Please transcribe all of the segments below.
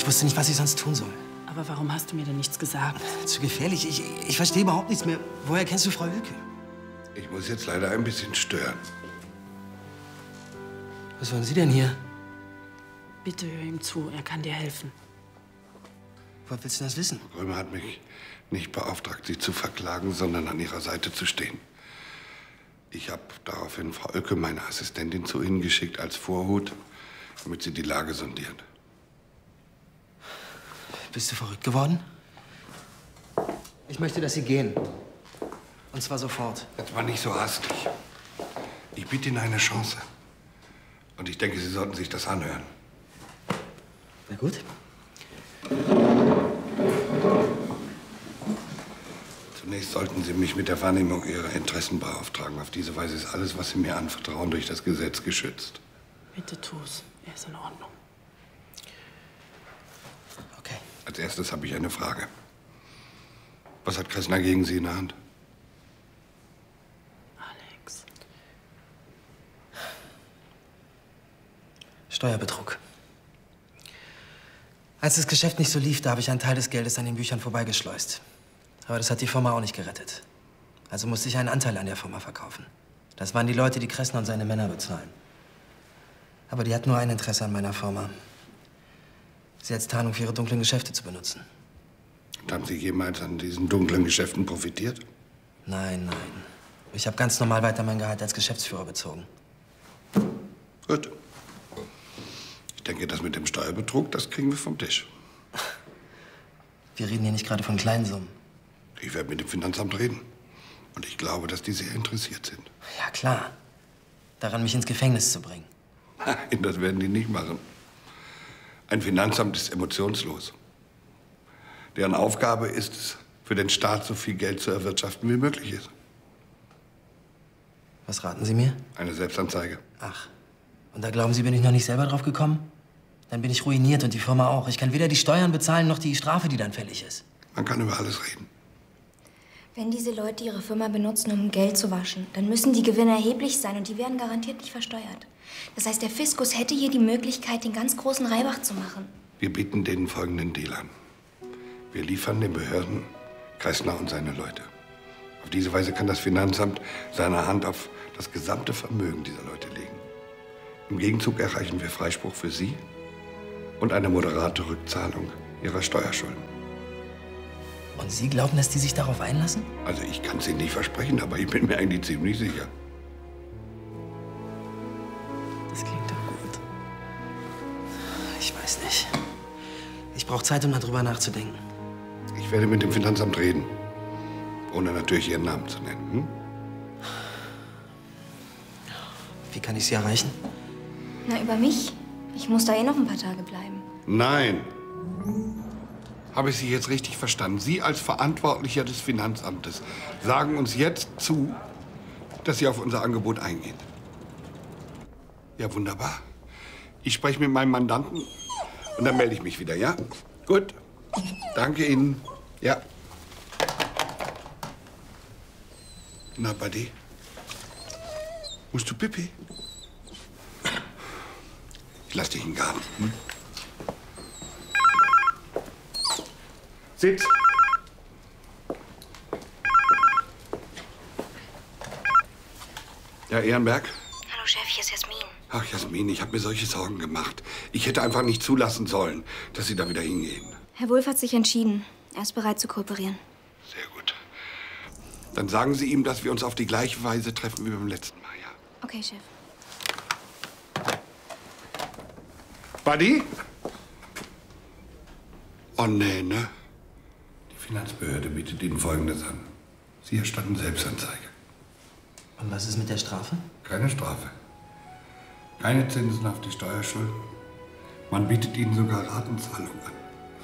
Ich wusste nicht, was ich sonst tun soll. Aber warum hast du mir denn nichts gesagt? Zu gefährlich. Ich verstehe überhaupt nichts mehr. Woher kennst du Frau Hülke? Ich muss jetzt leider ein bisschen stören. Was wollen Sie denn hier? Bitte hör ihm zu, er kann dir helfen. Woher willst du das wissen? Römer hat mich nicht beauftragt, Sie zu verklagen, sondern an Ihrer Seite zu stehen. Ich habe daraufhin Frau Oelke, meine Assistentin, zu Ihnen geschickt als Vorhut, damit sie die Lage sondiert. Bist du verrückt geworden? Ich möchte, dass Sie gehen. Und zwar sofort. Jetzt mal nicht so hastig. Ich biete Ihnen eine Chance. Und ich denke, Sie sollten sich das anhören. Na gut. Zunächst sollten Sie mich mit der Wahrnehmung Ihrer Interessen beauftragen. Auf diese Weise ist alles, was Sie mir anvertrauen, durch das Gesetz geschützt. Bitte tu's. Er ist in Ordnung. Okay. Als erstes habe ich eine Frage. Was hat Kressner gegen Sie in der Hand? Alex. Steuerbetrug. Als das Geschäft nicht so lief, da habe ich einen Teil des Geldes an den Büchern vorbeigeschleust. Aber das hat die Firma auch nicht gerettet. Also musste ich einen Anteil an der Firma verkaufen. Das waren die Leute, die Kressner und seine Männer bezahlen. Aber die hatten nur ein Interesse an meiner Firma. Sie als Tarnung für ihre dunklen Geschäfte zu benutzen. Und haben Sie jemals an diesen dunklen Geschäften profitiert? Nein, nein. Ich habe ganz normal weiter mein Gehalt als Geschäftsführer bezogen. Gut. Ich denke, das mit dem Steuerbetrug, das kriegen wir vom Tisch. Wir reden hier nicht gerade von kleinen Summen. Ich werde mit dem Finanzamt reden. Und ich glaube, dass die sehr interessiert sind. Ja, klar. Daran, mich ins Gefängnis zu bringen. Nein, das werden die nicht machen. Ein Finanzamt ist emotionslos. Deren Aufgabe ist es, für den Staat so viel Geld zu erwirtschaften, wie möglich ist. Was raten Sie mir? Eine Selbstanzeige. Ach, und da glauben Sie, bin ich noch nicht selber drauf gekommen? Dann bin ich ruiniert und die Firma auch. Ich kann weder die Steuern bezahlen, noch die Strafe, die dann fällig ist. Man kann über alles reden. Wenn diese Leute ihre Firma benutzen, um Geld zu waschen, dann müssen die Gewinne erheblich sein und die werden garantiert nicht versteuert. Das heißt, der Fiskus hätte hier die Möglichkeit, den ganz großen Reibach zu machen. Wir bieten denen folgenden Deal an. Wir liefern den Behörden Kressner und seine Leute. Auf diese Weise kann das Finanzamt seine Hand auf das gesamte Vermögen dieser Leute legen. Im Gegenzug erreichen wir Freispruch für Sie und eine moderate Rückzahlung Ihrer Steuerschulden. Und Sie glauben, dass die sich darauf einlassen? Also ich kann es Ihnen nicht versprechen, aber ich bin mir eigentlich ziemlich sicher. Das klingt doch gut. Ich weiß nicht. Ich brauche Zeit, um darüber nachzudenken. Ich werde mit dem Finanzamt reden. Ohne natürlich Ihren Namen zu nennen. Hm? Wie kann ich Sie erreichen? Na, über mich? Ich muss da eh noch ein paar Tage bleiben. Nein. Habe ich Sie jetzt richtig verstanden? Sie als Verantwortlicher des Finanzamtes sagen uns jetzt zu, dass Sie auf unser Angebot eingehen. Ja, wunderbar. Ich spreche mit meinem Mandanten und dann melde ich mich wieder, ja? Gut. Danke Ihnen. Ja. Na, Buddy? Musst du Pipi? Ich lass dich in den Garten. Hm? Sitz. Ja, Ehrenberg? Hallo Chef, hier ist Jasmin. Ach, Jasmin, ich habe mir solche Sorgen gemacht. Ich hätte einfach nicht zulassen sollen, dass Sie da wieder hingehen. Herr Wulff hat sich entschieden. Er ist bereit zu kooperieren. Sehr gut. Dann sagen Sie ihm, dass wir uns auf die gleiche Weise treffen wie beim letzten Mal, ja? Okay, Chef. Buddy? Oh, nee, ne? Die Finanzbehörde bietet Ihnen Folgendes an. Sie erstatten Selbstanzeige. Und was ist mit der Strafe? Keine Strafe. Keine Zinsen auf die Steuerschulden. Man bietet Ihnen sogar Ratenzahlung an.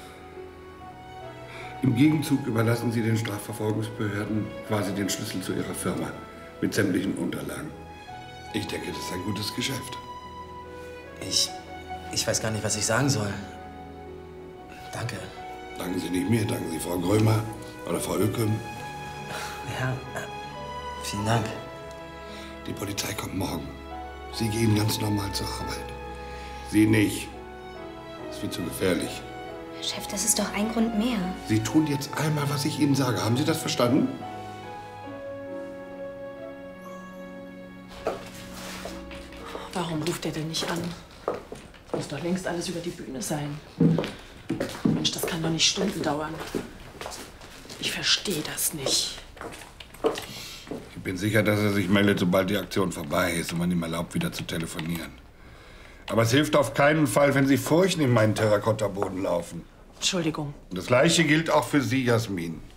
Im Gegenzug überlassen Sie den Strafverfolgungsbehörden quasi den Schlüssel zu Ihrer Firma mit sämtlichen Unterlagen. Ich denke, das ist ein gutes Geschäft. Ich weiß gar nicht, was ich sagen soll. Danke. Danken Sie nicht mir, danken Sie Frau Grömer oder Frau Oelke. Ja, vielen Dank. Die Polizei kommt morgen. Sie gehen ganz normal zur Arbeit. Sie nicht. Ist viel zu gefährlich. Chef, das ist doch ein Grund mehr. Sie tun jetzt einmal, was ich Ihnen sage. Haben Sie das verstanden? Warum ruft er denn nicht an? Muss doch längst alles über die Bühne sein. Mensch, das kann doch nicht Stunden dauern. Ich verstehe das nicht. Ich bin sicher, dass er sich meldet, sobald die Aktion vorbei ist und man ihm erlaubt, wieder zu telefonieren. Aber es hilft auf keinen Fall, wenn Sie furchen in meinen Terrakottaboden laufen. Entschuldigung. Das Gleiche gilt auch für Sie, Jasmin.